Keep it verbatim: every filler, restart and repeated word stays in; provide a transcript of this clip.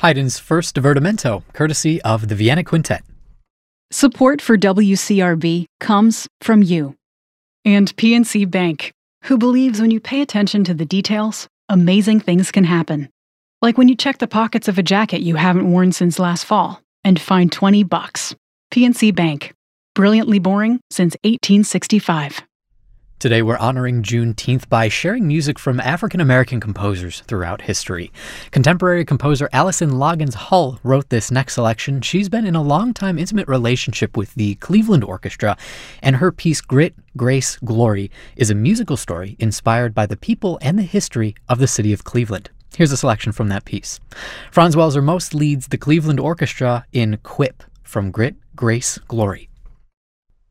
Haydn's first divertimento, courtesy of the Vienna Quintet. Support for W C R B comes from you. And P N C Bank, who believes when you pay attention to the details, amazing things can happen. Like when you check the pockets of a jacket you haven't worn since last fall and find twenty bucks. P N C Bank. Brilliantly boring since eighteen sixty-five. Today we're honoring Juneteenth by sharing music from African-American composers throughout history. Contemporary composer Allison Loggins Hull wrote this next selection. She's been in a long-time intimate relationship with the Cleveland Orchestra, and her piece Grit, Grace, Glory is a musical story inspired by the people and the history of the city of Cleveland. Here's a selection from that piece. Franz Welser Most leads the Cleveland Orchestra in Quip from Grit, Grace, Glory.